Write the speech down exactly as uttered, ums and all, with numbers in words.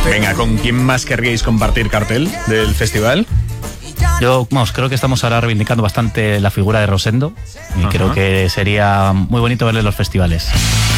Venga, ¿con quién más querríais compartir cartel del festival? Yo, vamos, creo que estamos ahora reivindicando bastante la figura de Rosendo y Ajá. creo que sería muy bonito verle en los festivales.